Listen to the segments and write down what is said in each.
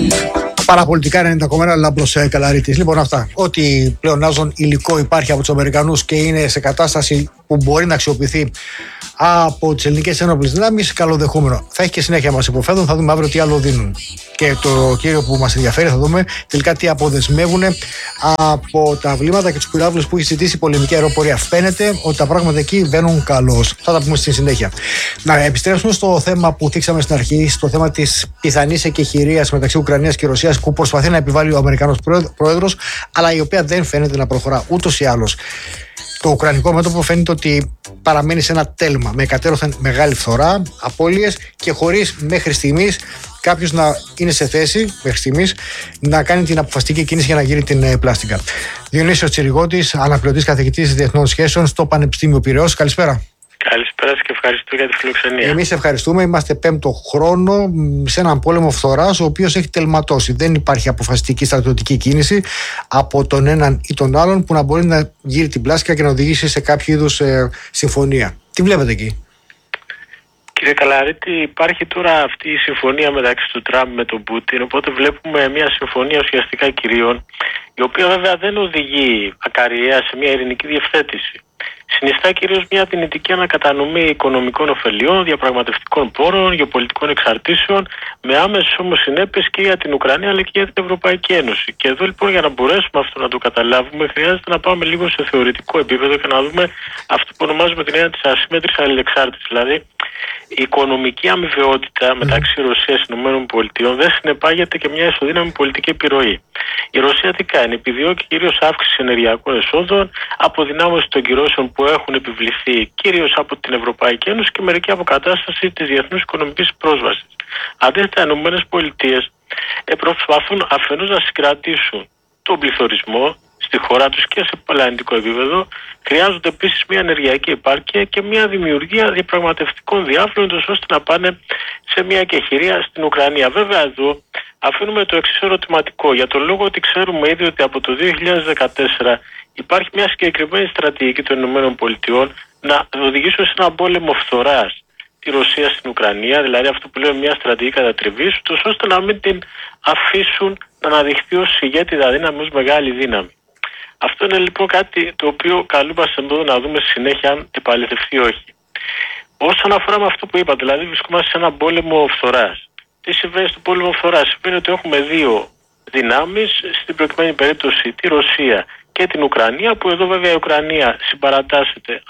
Παραπολιτικά 90,1 Λάμπρος Καλαρίτης. Λοιπόν, αυτά. Ό,τι πλεονάζον υλικό υπάρχει από τους Αμερικανούς και είναι σε κατάσταση που μπορεί να αξιοποιηθεί από τις ελληνικές ένοπλες δυνάμεις, καλοδεχούμενο. Θα έχει και συνέχεια μας υποφέρουν, θα δούμε αύριο τι άλλο δίνουν. Και το κύριο που μας ενδιαφέρει, θα δούμε τελικά τι αποδεσμεύουν από τα βλήματα και τους πυράβλους που έχει ζητήσει η πολεμική αεροπορία. Φαίνεται ότι τα πράγματα εκεί βαίνουν καλώς. Θα τα πούμε στη συνέχεια. Να επιστρέψουμε στο θέμα που θίξαμε στην αρχή, στο θέμα της πιθανής εκεχηρίας μεταξύ Ουκρανίας και Ρωσίας, που προσπαθεί να επιβάλλει ο Αμερικανός πρόεδρος, αλλά η οποία δεν φαίνεται να προχωρά ούτως ή άλλως. Το ουκρανικό μέτωπο φαίνεται ότι παραμένει σε ένα τέλμα με εκατέρωθεν μεγάλη φθορά, απώλειες και χωρίς μέχρι στιγμής κάποιος να είναι σε θέση μέχρι στιγμής να κάνει την αποφασιστική κίνηση για να γύρει την πλάστικα. Διονύσιος Τσιριγώτης, αναπληρωτής καθηγητής Διεθνών Σχέσεων στο Πανεπιστήμιο Πειραιώς. Καλησπέρα. Καλησπέρα και ευχαριστώ για τη φιλοξενία. Εμείς ευχαριστούμε. Είμαστε πέμπτο χρόνο σε έναν πόλεμο φθοράς, ο οποίος έχει τελματώσει. Δεν υπάρχει αποφασιστική στρατιωτική κίνηση από τον έναν ή τον άλλον που να μπορεί να γύρει την πλάστικα και να οδηγήσει σε κάποιο είδους συμφωνία. Τι βλέπετε εκεί? Κύριε Καλαρίτη, υπάρχει τώρα αυτή η συμφωνία μεταξύ του Τραμπ με τον Πούτιν, οπότε βλέπουμε μια συμφωνία ουσιαστικά κυρίων, η οποία βέβαια δεν οδηγεί ακαριέα σε μια ειρηνική διευθέτηση. Συνιστά κυρίως μια δυνητική ανακατανομή οικονομικών ωφελιών, διαπραγματευτικών πόρων, γεωπολιτικών εξαρτήσεων, με άμεσες όμως συνέπειες και για την Ουκρανία αλλά και για την Ευρωπαϊκή Ένωση. Και εδώ λοιπόν, για να μπορέσουμε αυτό να το καταλάβουμε, χρειάζεται να πάμε λίγο σε θεωρητικό επίπεδο και να δούμε αυτό που ονομάζουμε την έννοια της ασύμμετρης αλληλεξάρτησης. Δηλαδή, η οικονομική αμοιβαιότητα μεταξύ Ρωσίας και ΗΠΑ δεν συνεπάγεται και μια ισοδύναμη πολιτική επιρροή. Η Ρωσία τι κάνει? Επιδιώκει κυρίως αύξηση ενεργειακών εσόδων, αποδυνάμωση των κυρώσεων που έχουν επιβληθεί κυρίως από την Ευρωπαϊκή Ένωση και μερική αποκατάσταση της διεθνούς οικονομικής πρόσβασης. Αντίθετα, οι ΗΠΑ προσπαθούν αφενός να συγκρατήσουν τον πληθωρισμό στη χώρα τους και σε πλανητικό επίπεδο. Χρειάζονται επίσης μια ενεργειακή επάρκεια και μια δημιουργία διαπραγματευτικών διάβλων, ώστε να πάνε σε μια εκεχηρία στην Ουκρανία. Βέβαια, εδώ αφήνουμε το εξής ερωτηματικό, για τον λόγο ότι ξέρουμε ήδη ότι από το 2014 υπάρχει μια συγκεκριμένη στρατηγική των ΗΠΑ να οδηγήσουν σε έναν πόλεμο φθοράς τη Ρωσία στην Ουκρανία, δηλαδή αυτό που λέμε μια στρατηγική κατατριβής, ώστε να μην την αφήσουν να αναδειχθεί ως ηγέτιδα δύναμη, ως μεγάλη δύναμη. Αυτό είναι λοιπόν κάτι το οποίο καλούμαστε εδώ να δούμε συνέχεια αν επαληθευτεί ή όχι. Όσον αφορά με αυτό που είπα, δηλαδή βρισκόμαστε σε έναν πόλεμο φθοράς. Τι συμβαίνει στον πόλεμο φθοράς? Συμβαίνει ότι έχουμε δύο δυνάμεις, στην προκειμένη περίπτωση τη Ρωσία και την Ουκρανία, που εδώ βέβαια η Ουκρανία συμπαρατάσσεται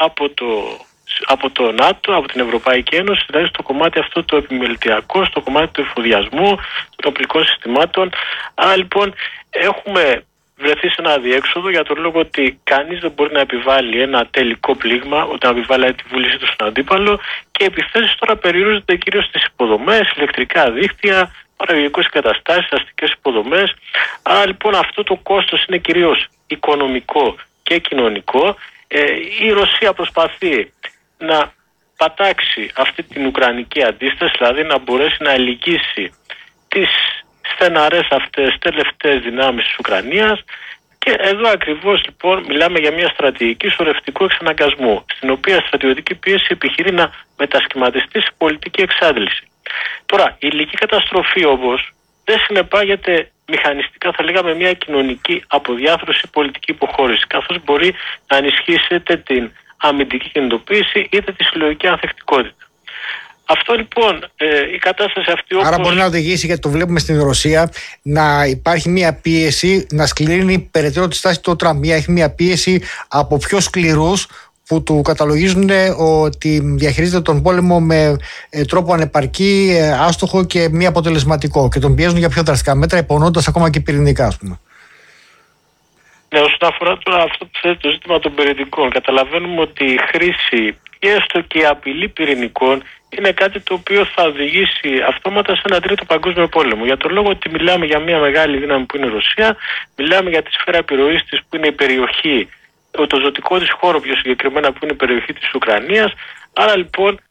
από το ΝΑΤΟ, από την Ευρωπαϊκή Ένωση, δηλαδή στο κομμάτι αυτό το επιμελητιακό, στο κομμάτι του εφοδιασμού, των οπλικών συστημάτων. Άρα λοιπόν έχουμε βρεθεί σε ένα αδιέξοδο, για τον λόγο ότι κανείς δεν μπορεί να επιβάλλει ένα τελικό πλήγμα όταν επιβάλλει τη βούληση του στον αντίπαλο, και οι επιθέσεις τώρα περιορίζονται κυρίως στις υποδομές, ηλεκτρικά δίκτυα, παραγωγικές εγκαταστάσεις, αστικές υποδομές. Άρα λοιπόν αυτό το κόστος είναι κυρίως οικονομικό και κοινωνικό. Η Ρωσία προσπαθεί να πατάξει αυτή την ουκρανική αντίσταση, δηλαδή να μπορέσει να ελικίσει τις στεναρές αυτές τελευταίες δυνάμεις της Ουκρανίας, και εδώ ακριβώς λοιπόν μιλάμε για μια στρατηγική σωρευτικού εξαναγκασμού, στην οποία η στρατιωτική πίεση επιχειρεί να μετασχηματιστεί σε πολιτική εξάντληση. Τώρα, η υλική καταστροφή όμως δεν συνεπάγεται μηχανιστικά, θα λέγαμε, μια κοινωνική αποδιάθρωση, πολιτική υποχώρηση, καθώς μπορεί να ενισχύσει είτε την αμυντική κινητοποίηση είτε τη συλλογική ανθεκτικότητα. Αυτό λοιπόν, η κατάσταση αυτή όπως... Άρα μπορεί να οδηγήσει, γιατί το βλέπουμε στην Ρωσία, να υπάρχει μια πίεση να σκληρύνει περαιτέρω τη στάση του Τραμπ. Έχει μια πίεση από πιο σκληρούς που του καταλογίζουν ότι διαχειρίζεται τον πόλεμο με τρόπο ανεπαρκή, άστοχο και μη αποτελεσματικό, και τον πιέζουν για πιο δραστικά μέτρα, υπονοώντας ακόμα και πυρηνικά, ας πούμε. Ναι, όσον αφορά τώρα αυτό που θέτει το ζήτημα των πυρηνικών, καταλαβαίνουμε ότι η χρήση και έστω και η απειλή πυρηνικών είναι κάτι το οποίο θα οδηγήσει αυτόματα σε ένα τρίτο παγκόσμιο πόλεμο. Για τον λόγο ότι μιλάμε για μια μεγάλη δύναμη που είναι η Ρωσία, μιλάμε για τη σφαίρα επιρροής της που είναι η περιοχή, το ζωτικό της χώρο πιο συγκεκριμένα που είναι η περιοχή της Ουκρανίας. Άρα λοιπόν